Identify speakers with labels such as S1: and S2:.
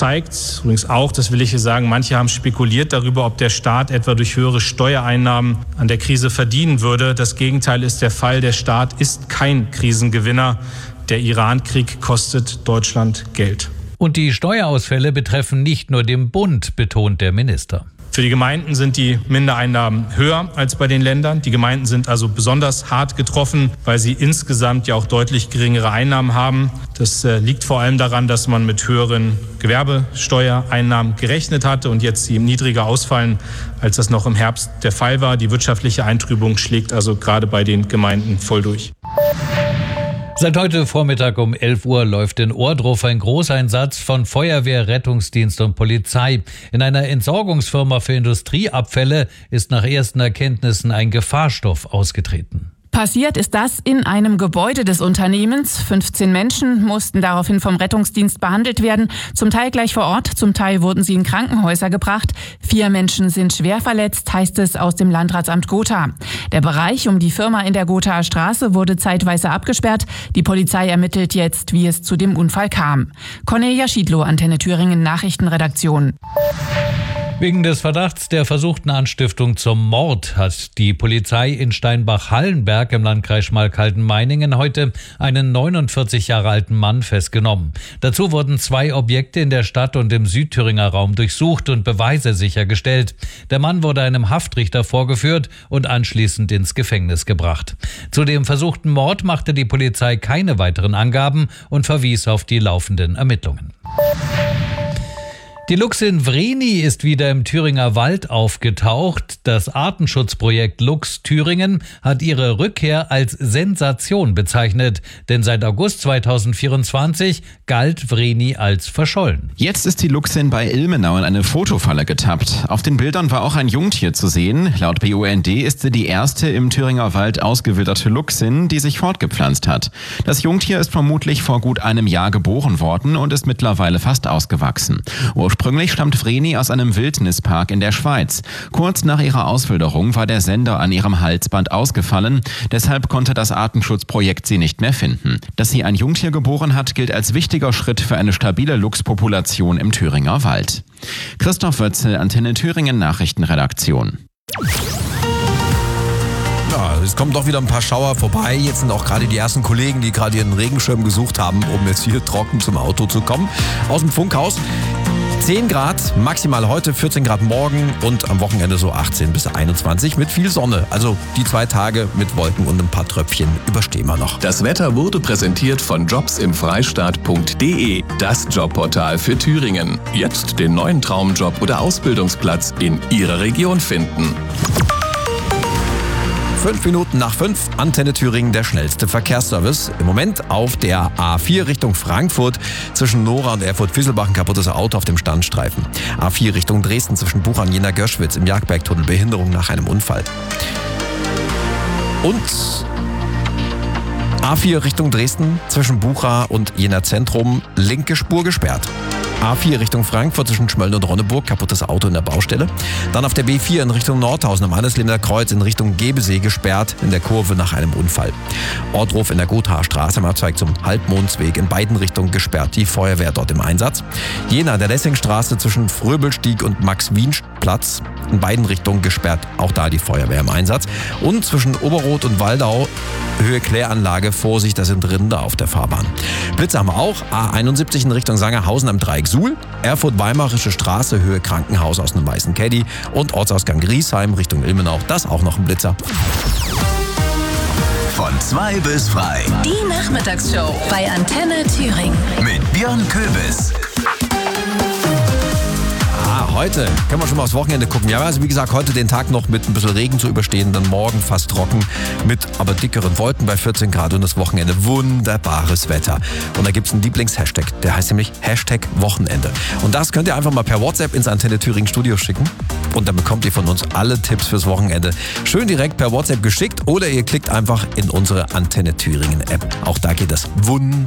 S1: zeigt übrigens auch, das will ich hier sagen, manche haben spekuliert darüber, ob der Staat etwa durch höhere Steuereinnahmen an der Krise verdienen würde. Das Gegenteil ist der Fall. Der Staat ist kein Krisengewinner. Der Iran-Krieg kostet Deutschland Geld.
S2: Und die Steuerausfälle betreffen nicht nur den Bund, betont der Minister.
S1: Für die Gemeinden sind die Mindereinnahmen höher als bei den Ländern. Die Gemeinden sind also besonders hart getroffen, weil sie insgesamt ja auch deutlich geringere Einnahmen haben. Das liegt vor allem daran, dass man mit höheren Gewerbesteuereinnahmen gerechnet hatte und jetzt sie niedriger ausfallen, als das noch im Herbst der Fall war. Die wirtschaftliche Eintrübung schlägt also gerade bei den Gemeinden voll durch.
S2: Seit heute Vormittag um 11 Uhr läuft in Ohrdruf ein Großeinsatz von Feuerwehr, Rettungsdienst und Polizei. In einer Entsorgungsfirma für Industrieabfälle ist nach ersten Erkenntnissen ein Gefahrstoff ausgetreten.
S3: Passiert ist das in einem Gebäude des Unternehmens. 15 Menschen mussten daraufhin vom Rettungsdienst behandelt werden. Zum Teil gleich vor Ort, zum Teil wurden sie in Krankenhäuser gebracht. 4 Menschen sind schwer verletzt, heißt es aus dem Landratsamt Gotha. Der Bereich um die Firma in der Gothaer Straße wurde zeitweise abgesperrt. Die Polizei ermittelt jetzt, wie es zu dem Unfall kam. Cornelia Schiedlow, Antenne Thüringen, Nachrichtenredaktion.
S2: Wegen des Verdachts der versuchten Anstiftung zum Mord hat die Polizei in Steinbach-Hallenberg im Landkreis Schmalkalden-Meiningen heute einen 49 Jahre alten Mann festgenommen. Dazu wurden 2 Objekte in der Stadt und im Südthüringer Raum durchsucht und Beweise sichergestellt. Der Mann wurde einem Haftrichter vorgeführt und anschließend ins Gefängnis gebracht. Zu dem versuchten Mord machte die Polizei keine weiteren Angaben und verwies auf die laufenden Ermittlungen. Die Luchsin Vreni ist wieder im Thüringer Wald aufgetaucht. Das Artenschutzprojekt Luchs Thüringen hat ihre Rückkehr als Sensation bezeichnet, denn seit August 2024 galt Vreni als verschollen.
S4: Jetzt ist die Luchsin bei Ilmenau in eine Fotofalle getappt. Auf den Bildern war auch ein Jungtier zu sehen. Laut BUND ist sie die erste im Thüringer Wald ausgewilderte Luchsin, die sich fortgepflanzt hat. Das Jungtier ist vermutlich vor gut einem Jahr geboren worden und ist mittlerweile fast ausgewachsen. Ursprünglich stammt Vreni aus einem Wildnispark in der Schweiz. Kurz nach ihrer Auswilderung war der Sender an ihrem Halsband ausgefallen. Deshalb konnte das Artenschutzprojekt sie nicht mehr finden. Dass sie ein Jungtier geboren hat, gilt als wichtiger Schritt für eine stabile Luchspopulation im Thüringer Wald. Christoph Wötzel, Antenne Thüringen Nachrichtenredaktion.
S5: Ja, es kommen doch wieder ein paar Schauer vorbei. Jetzt sind auch gerade die ersten Kollegen, die gerade ihren Regenschirm gesucht haben, um jetzt hier trocken zum Auto zu kommen. Aus dem Funkhaus. 10 Grad, maximal heute, 14 Grad morgen und am Wochenende so 18 bis 21 mit viel Sonne. Also die 2 Tage mit Wolken und ein paar Tröpfchen überstehen wir noch.
S6: Das Wetter wurde präsentiert von jobsimfreistaat.de, das Jobportal für Thüringen. Jetzt den neuen Traumjob oder Ausbildungsplatz in Ihrer Region finden.
S5: 5 Minuten nach 5, Antenne Thüringen, der schnellste Verkehrsservice. Im Moment auf der A4 Richtung Frankfurt zwischen Nora und Erfurt-Fisselbach ein kaputtes Auto auf dem Standstreifen. A4 Richtung Dresden zwischen Bucha und Jena-Görschwitz im Jagdbergtunnel, Behinderung nach einem Unfall. Und A4 Richtung Dresden zwischen Bucha und Jena Zentrum, linke Spur gesperrt. A4 Richtung Frankfurt zwischen Schmölln und Ronneburg, kaputtes Auto in der Baustelle. Dann auf der B4 in Richtung Nordhausen am Hanneslehner Kreuz in Richtung Gebesee gesperrt, in der Kurve nach einem Unfall. Ohrdruf in der Gothaer Straße am Abzweig zum Halbmondsweg in beiden Richtungen gesperrt, die Feuerwehr dort im Einsatz. Jena, der Lessingstraße zwischen Fröbelstieg und Max-Wien-Platz, in beiden Richtungen gesperrt, auch da die Feuerwehr im Einsatz. Und zwischen Oberroth und Waldau, Höhe Kläranlage, Vorsicht, da sind Rinder auf der Fahrbahn. Blitze haben wir auch, A71 in Richtung Sangerhausen am Dreieck Suhl, Erfurt-Weimarische Straße, Höhe Krankenhaus aus einem weißen Caddy und Ortsausgang Griesheim Richtung Ilmenau, das auch noch ein Blitzer.
S7: Von 2 bis frei.
S8: Die Nachmittagsshow bei Antenne Thüringen.
S7: Mit Björn Köbis.
S5: Heute können wir schon mal aufs Wochenende gucken. Ja, also wie gesagt, heute den Tag noch mit ein bisschen Regen zu überstehen, dann morgen fast trocken mit aber dickeren Wolken bei 14 Grad und das Wochenende wunderbares Wetter. Und da gibt es einen Lieblings-Hashtag, der heißt nämlich #Wochenende. Und das könnt ihr einfach mal per WhatsApp ins Antenne Thüringen Studio schicken und dann bekommt ihr von uns alle Tipps fürs Wochenende schön direkt per WhatsApp geschickt oder ihr klickt einfach in unsere Antenne Thüringen App. Auch da geht das wunderbar.